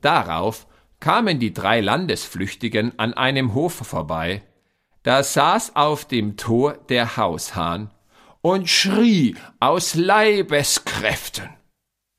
Darauf kamen die 3 Landesflüchtigen an einem Hof vorbei. Da saß auf dem Tor der Haushahn und schrie aus Leibeskräften: